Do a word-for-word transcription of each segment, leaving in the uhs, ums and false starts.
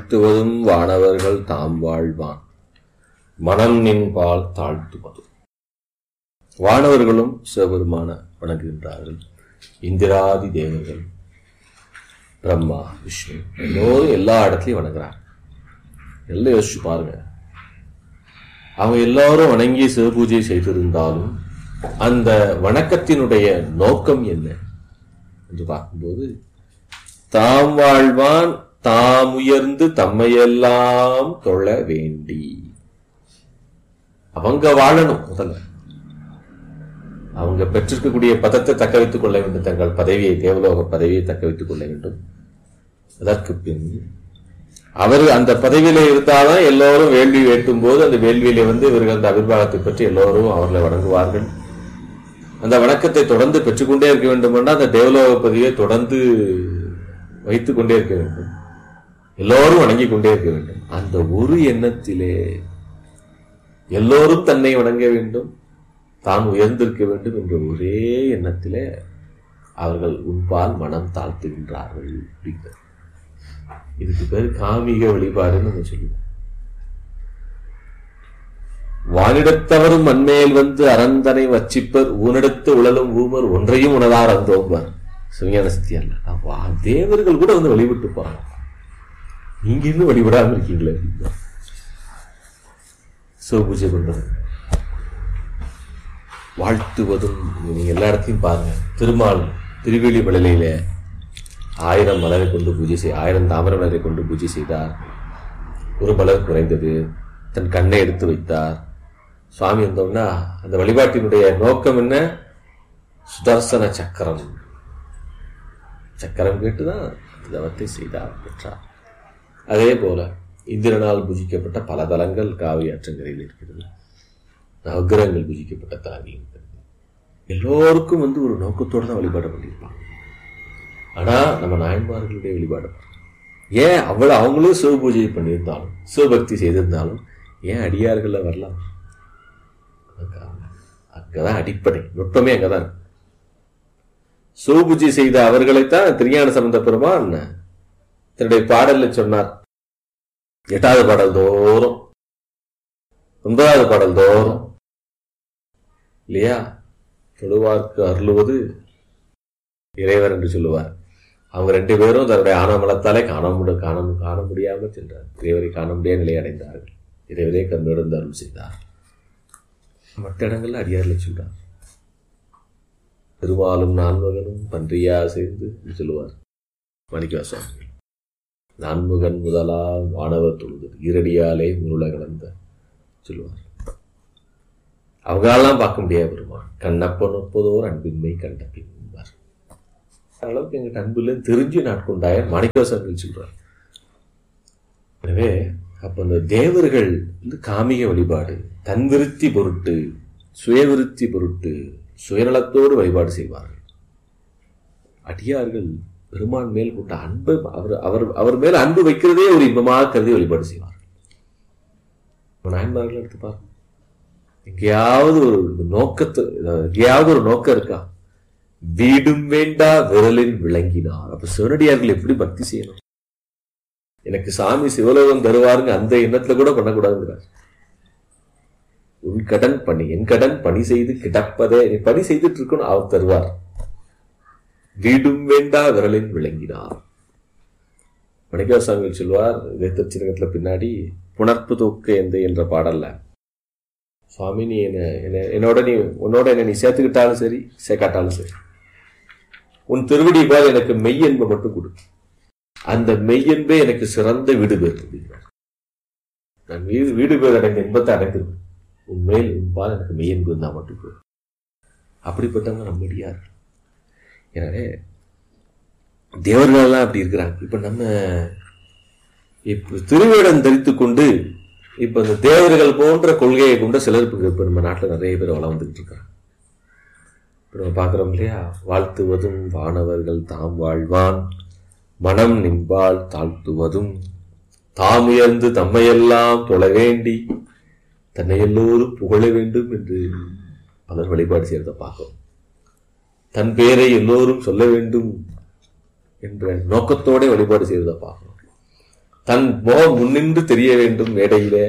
வாழ்த்துவதும் வானவர்கள் தாம் வாழ்வான் மனம் நின்பால் தாழ்த்துவதும். வானவர்களும் சிவபெருமான வணங்குகின்றார்கள். இந்திராதி தேவர்கள், பிரம்மா, விஷ்ணு எல்லோரும் எல்லா இடத்துலையும் வணங்குறாங்க. எல்லாம் யோசிச்சு பாருங்க. அவங்க எல்லாரும் வணங்கி சிவபூஜை செய்திருந்தாலும் அந்த வணக்கத்தினுடைய நோக்கம் என்ன என்று பார்க்கும்போது, தாம் வாழ்வான் தாம் உயர்ந்து தம்மையெல்லாம் தொழ வேண்டி. அவங்க வாழணும். முதல்ல அவங்க பெற்றிருக்கக்கூடிய பதத்தை தக்க வைத்துக் கொள்ள வேண்டும். தங்கள் பதவியை, தேவலோக பதவியை தக்க வைத்துக் கொள்ள வேண்டும். அதற்கு பின் அவர் அந்த பதவியில இருந்தால்தான் எல்லோரும் வேள்வி வேட்டும் போது அந்த வேள்வியில வந்து இவர்கள் அந்த அபிர்வாகத்தை பற்றி எல்லோரும் அவர்களை வணங்குவார்கள். அந்த வணக்கத்தை தொடர்ந்து பெற்றுக்கொண்டே இருக்க வேண்டும் என்றால் அந்த தேவலோக பதவியை தொடர்ந்து வைத்துக் கொண்டே இருக்க வேண்டும். எல்லோரும் வணங்கிக் கொண்டே இருக்க வேண்டும். அந்த ஒரு எண்ணத்திலே எல்லோரும் தன்னை வணங்க வேண்டும், தான் உயர்ந்திருக்க வேண்டும் என்ற ஒரே எண்ணத்திலே அவர்கள் உன்பால் மனம் தாழ்த்துகின்றார்கள். அப்படிங்கிறது இதுக்கு பேர் காமிக வழிபாடுன்னு நம்ம சொல்லுவோம். வானிடத்தவரும் மண்மேல் வந்து அரந்தனை வச்சிப்பர் ஊனிடத்து உழலும் ஊமர் ஒன்றையும் உணதார் அந்தோம்பார் சிவஞான சித்தியார்ல. தேவர்கள் கூட வந்து வழிபட்டு போறாங்க, நீங்க இன்னும் வழிபடாம இருக்கீங்களே. சிவபூஜை பண்றது, வாழ்த்துவதும். நீங்க எல்லா இடத்தையும் பாருங்க. திருமால் திருவேலி மலையில ஆயிரம் மலரை கொண்டு பூஜை செய் ஆயிரம் தாமர மலரை கொண்டு பூஜை செய்தார். ஒரு மலர் குறைந்தது. தன் கண்ணை எடுத்து வைத்தார். சுவாமி வந்தோம்னா அந்த வழிபாட்டினுடைய நோக்கம் என்ன? சுதர்சன சக்கரம். சக்கரம் கேட்டுதான் தவத்தை செய்தார், பெற்றார். அதே போல இந்திரனால் பூஜிக்கப்பட்ட பல தலங்கள் காவிரி ஆற்றங்கரையில் இருக்கிறது. நவகிரகங்கள் பூஜிக்கப்பட்ட தலங்கள் இருக்கிறது. எல்லோருக்கும் வந்து ஒரு நோக்கத்தோடு தான் வழிபாடு பண்ணியிருப்பாங்க. ஆனா நம்ம நாயன்மார்களுடைய வழிபாடு ஏன் அவ்வளவு அவங்களும் சிவ பூஜை பண்ணியிருந்தாலும் சிவபக்தி செய்திருந்தாலும் ஏன் அடியார்கள்ல வரலாம்? அங்கதான் அடிப்படை நுட்பமே அங்கதான். சிவபூஜை செய்த அவர்களைத்தான் திருஞான சம்பந்த பெருமான் தன்னுடைய பாடல்ல சொன்னார். எட்டாவது பாடல் தோறும், ஒன்பதாவது பாடல் தோறும் இல்லையா, தொழுவார்க்கு அருளுவது இறைவர் என்று சொல்லுவார். அவங்க ரெண்டு பேரும் தன்னுடைய ஆனமலத்தாலே காண முடி காண காண முடியாமல் சென்றார். இறைவரை காண முடியாத நிலை அடைந்தார்கள். இறைவரே கண்ணோடு அருள் செய்தார். மற்ற இடங்கள்ல அடியார்ல சொல்றார். பெருமாளும் நான்முகனும் பன்றியா சேர்ந்து சொல்லுவார் மாணிக்கவாசகர். நான்முகன் முதலா வானவர் தொழுது ஈரடியாலே முருள கலந்த சொல்லுவார். அவங்களாம் பார்க்க முடியாது பெருமாள். கண்ணப்பன் ஒப்பதோர் அன்பின்மை கண்ட பின் அளவுக்கு எங்கிட்ட அன்புல தெரிஞ்சு நாட்கொண்டாய மாணிக்கவாசகர்கள் சொல்றார். எனவே அப்ப அந்த தேவர்கள் வந்து காமிக வழிபாடு, தன் விருத்தி பொருட்டு, சுய விருத்தி பொருட்டு, சுயநலத்தோடு வழிபாடு செய்வார்கள். அடியார்கள் பெருமான் மேல் கொண்ட அன்பு, அவர் அவர் அவர் மேல் அன்பு வைக்கிறதே ஒரு இன்பமாக கருதி வழிபாடு செய்வார்கள். நாயன்மார்கள் எடுத்து பாருங்க. எங்கேயாவது ஒரு நோக்கத்தை, எங்கேயாவது ஒரு நோக்கம் இருக்கா? வீடும் வேண்டா விரலில் விளங்கினார். அப்ப சிவனடியார்கள் எப்படி பக்தி செய்யணும்? எனக்கு சாமி சிவலோகம் தருவாருங்க அந்த எண்ணத்துல கூட பண்ணக்கூடாதுங்கிறார். உன் கடன் பணி, என் கடன் பணி செய்து கிடப்பதே, நீ பணி செய்துட்டு இருக்கணும், அவர் தருவார். வீடும் வேண்டா விரலில் விளங்கினார். மாணிக்கவாசகர் சொல்வார் இதே திருச்சிரகத்துல பின்னாடி புணர்ப்பு தூக்க எந்த என்ற பாடல்ல, சுவாமி நீ என்ன என்னோட நீ உன்னோட என்ன நீ சேர்த்துக்கிட்டாலும் சரி சேர்க்காட்டாலும் சரி, உன் திருவடி போல் எனக்கு மெய்யன்பை மட்டும் கொடு. அந்த மெய்யன்பே எனக்கு சிறந்த வீடு பேர். நான் வீடு வீடு பேர் அடைந்த இன்பத்தை அடைந்திருவேன். உண்மையில் உன்பால் எனக்கு மெய்யன்பு இருந்தால் மட்டும் போதும். அப்படிப்பட்டவங்க நம்மடியார். எனவே தேவர்களெல்லாம் அப்படி இருக்கிறாங்க. இப்ப நம்ம இப்ப திருவேடம் தரித்து கொண்டு இப்ப இந்த தேவர்கள் போன்ற கொள்கையை கொண்ட சிலர் இப்ப நம்ம நாட்டில் நிறைய பேர் வளம் வந்துட்டு இருக்காங்க. இப்ப நம்ம பார்க்கிறோம் இல்லையா, வாழ்த்துவதும் வானவர்கள் தாம் வாழ்வான் மனம் நின்பால் தாழ்த்துவதும் தாம் உயர்ந்து தம்மையெல்லாம் தொழ வேண்டி தன்னை எல்லோரும் புகழ வேண்டும் என்று பலர் வழிபாடு செய்யறத பார்க்கிறோம். தன் பேரை எல்லோரும் சொல்ல வேண்டும் என்ற நோக்கத்தோட வழிபாடு செய்யறத பார்க்கிறோம். தன் முகம் முன்னின்று தெரிய வேண்டும், மேடையில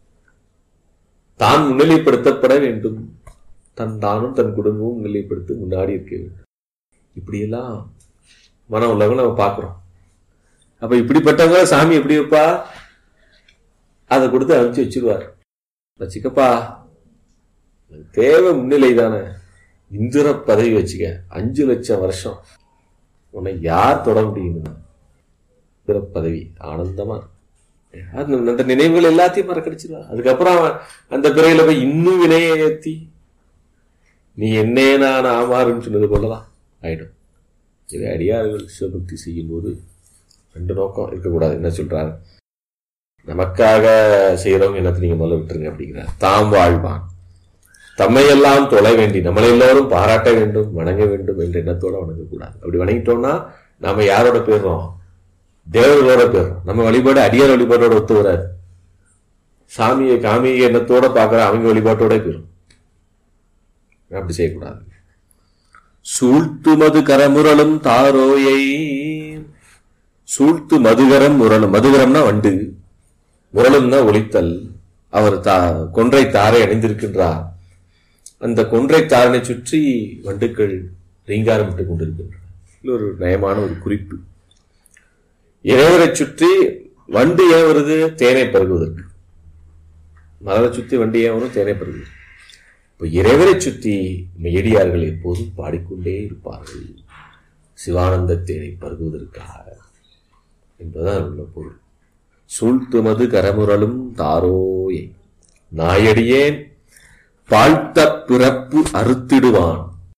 தான் முன்னிலைப்படுத்தப்பட வேண்டும், தன் தானும் தன் குடும்பமும் முன்னிலைப்படுத்தி முன்னாடி இருக்க வேண்டும். இப்படியெல்லாம் மன உலகம் நம்ம பார்க்கிறோம். அப்ப இப்படிப்பட்டவங்க சாமி எப்படி வைப்பா? அதை கொடுத்து அனுப்பிச்சு வச்சிருவார். வச்சுக்கப்பா, தேவை முன்னிலை தானே, இந்திர பதவி வச்சுக்க, அஞ்சு லட்சம் வருஷம் உன்னை யார் தொட முடியுதுன்னா இந்திர பதவி ஆனந்தமா அந்த நினைவுகள் எல்லாத்தையும் மறக்கடிச்சிருவா. அதுக்கப்புறம் அந்த பிறையில போய் இன்னும் வினையை ஏத்தி நீ என்னே நான் ஆமாறுன்னு சொன்னது போலதான் ஆயிடும். இதை அடியார்கள் சிவபக்தி செய்யும் போது ரெண்டு நோக்கம் இருக்கக்கூடாது. என்ன சொல்றாரு? நமக்காக செய்யறவங்க என்னத்தை நீங்க முதல்ல விட்டுருங்க அப்படிங்கிறார். தாம் வாழ்வான் தம்மையெல்லாம் தொலை வேண்டி நம்மளை எல்லோரும் பாராட்ட வேண்டும், வணங்க வேண்டும் என்ற எண்ணத்தோட வணங்கக்கூடாது. அப்படி வணங்கிட்டோம்னா நாம யாரோட போயிடுறோம்? தேவர்களோட போயிடுறோம். நம்ம வழிபாடு அடியார் வழிபாட்டோட ஒத்து வராது. சாமியை காமிய எண்ணத்தோட பாக்குற அவங்க வழிபாட்டோட போயிடும். அப்படி செய்யக்கூடாது. சூழ்த்து மது கரமுரலும் தாரோயை, சூழ்த்து மதுகரம் முரலும், மதுகரம்னா வண்டு, முரலும்னா ஒலித்தல். அவர் தா கொன்றை தாரை அணிந்திருக்கின்றார். அந்த கொன்றை தாரனை சுற்றி வண்டுக்கள் ரீங்காரமிட்டுக் கொண்டிருக்கின்றன. ஒரு நயமான ஒரு குறிப்பு. இறைவரை சுற்றி வண்டு ஏன் வருது? தேனை பருகுவதற்கு. மலரை சுற்றி வண்டு ஏன் வரும்? தேனை பருகுவதற்கு. இப்ப இறைவரை சுற்றி மெய்யடியார்கள் எப்போதும் பாடிக்கொண்டே இருப்பார்கள், சிவானந்த தேனை பருகுவதற்காக என்பதுதான் உள்ள பொருள். சூழ்த்து மது கரமுரலும் தாரோயை, நாயடியேன் வாழ்த்த பிறப்பு அறுத்திடுவான்,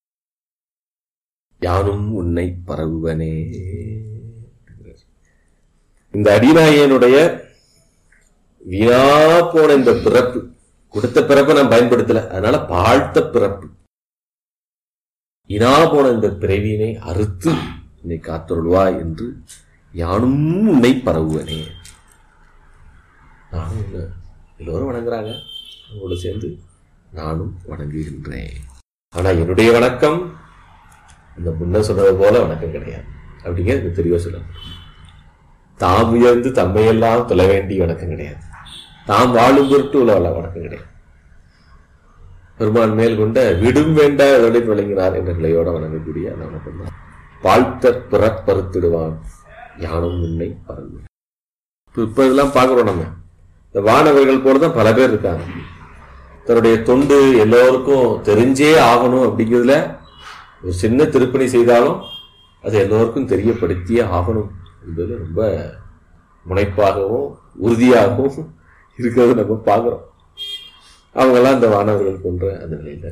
யானும் உன்னை பரவுவனே. இந்த அடிநாயனுடைய வீணா போன இந்த பிறப்பு, கொடுத்த பிறப்பை நான் பயன்படுத்தல, அதனால வாழ்த்த பிறப்பு, வீணா போன இந்த பிறவியினை அறுத்து என்னை காத்தருள்வா என்று யானும் உன்னை பரவுவனே. நானும் எல்லோரும் வணங்குறாங்க, அவங்களோட சேர்ந்து நானும் வணங்குகின்றேன். ஆனா என்னுடைய வணக்கம் இந்த முன்ன சொன்னது போல வணக்கம் கிடையாது அப்படிங்கிற தெளிவா சொல்லணும். தாம் உயர்ந்து தம்மையெல்லாம் தொலை வேண்டிய வணக்கம் கிடையாது. தாம் வாழும் பொருட்டு உள்ள வணக்கம் கிடையாது. பெருமான் மேல் கொண்ட விடும் வேண்ட தொழில் வழங்கினார் என்ற நிலையோட வணங்கக்கூடிய அந்த வணக்கம் தான். வாழ்த்த பிறப்பறுத்திடுவான், யானும் உன்னை பரவு. இப்ப இதெல்லாம் பாக்குறோம். நம்ம இந்த வானவர்கள் போலதான் பல பேர் இருக்காங்க. தன்னுடைய தொண்டு எல்லோருக்கும் தெரிஞ்சே ஆகணும் அப்படிங்கிறதுல ஒரு சின்ன திருப்பணி செய்தாலும் அது எல்லோருக்கும் தெரியப்படுத்தியே ஆகணும் என்பதுல ரொம்ப முனைப்பாகவும் உறுதியாகவும் இருக்கிறது நம்ம பார்க்கிறோம். அவங்கெல்லாம் இந்த வானவர்கள் போன்ற அந்த நிலையில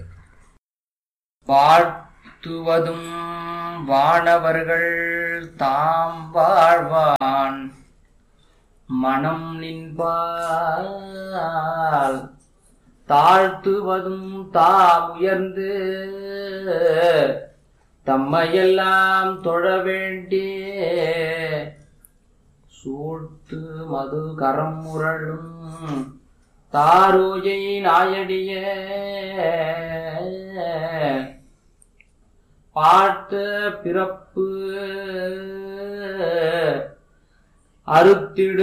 வாழ்த்துவதும் வானவர்கள் தாம் வாழ்வான் மனம் நின்பால், தாழ்த்துவதும் தாம் உயர்ந்து தம்மையெல்லாம் தொழ வேண்டிய சூழ்த்து மது கரம் முரளும் தாரோயை நாயடிய பார்த்த பிறப்பு அறுத்திடு